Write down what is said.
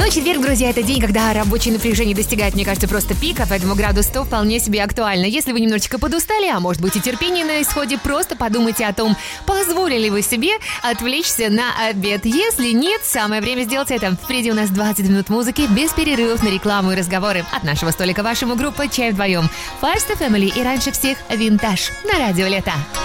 Четверг, друзья, это день, когда рабочее напряжение достигает, мне кажется, просто пика, поэтому градус 100 вполне себе актуально. Если вы немножечко подустали, а может быть и терпение на исходе, просто подумайте о том, позволили вы себе отвлечься на обед. Если нет, самое время сделать это. Впереди у нас 20 минут музыки без перерывов на рекламу и разговоры. От нашего столика вашему группа «Чай вдвоем». First Family и раньше всех «Винтаж» на радио «Лето».